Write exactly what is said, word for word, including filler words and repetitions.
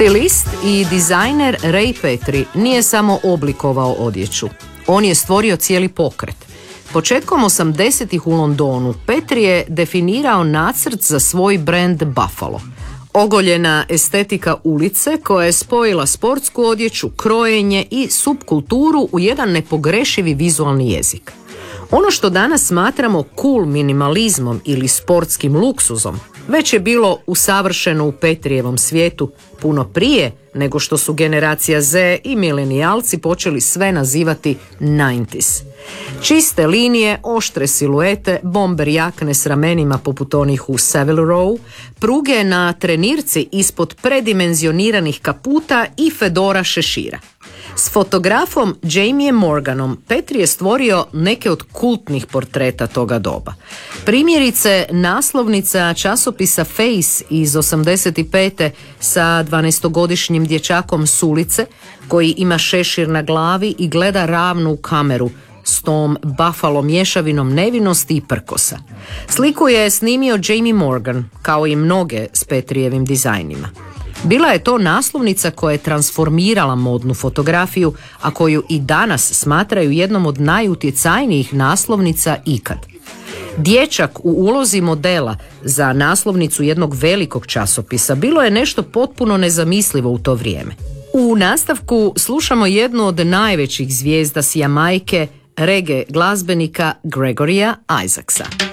Stilist i dizajner Ray Petrie nije samo oblikovao odjeću, on je stvorio cijeli pokret. Početkom osamdesetih u Londonu Petrie je definirao nacrt za svoj brand Buffalo. Ogoljena estetika ulice koja je spojila sportsku odjeću, krojenje i subkulturu u jedan nepogrešivi vizualni jezik. Ono što danas smatramo cool minimalizmom ili sportskim luksuzom već je bilo usavršeno u Petrijevom svijetu puno prije nego što su generacija Z i milenijalci počeli sve nazivati devedesetih. Čiste linije, oštre siluete, bomber jakne s ramenima poput onih u Savile Row, pruge na trenirci ispod predimenzioniranih kaputa i fedora šešira. S fotografom Jamie Morganom Petrie je stvorio neke od kultnih portreta toga doba. Primjerice, naslovnica časopisa Face iz osamdeset pete sa dvanaestogodišnjim dječakom s ulice koji ima šešir na glavi i gleda ravno u kameru s tom Buffalo mješavinom nevinosti i prkosa. Sliku je snimio Jamie Morgan, kao i mnoge s Petrijevim dizajnima. Bila je to naslovnica koja je transformirala modnu fotografiju, a koju i danas smatraju jednom od najutjecajnijih naslovnica ikad. Dječak u ulozi modela za naslovnicu jednog velikog časopisa bilo je nešto potpuno nezamislivo u to vrijeme. U nastavku slušamo jednu od najvećih zvijezda s Jamajke, reggae glazbenika Gregorija Isaacsa.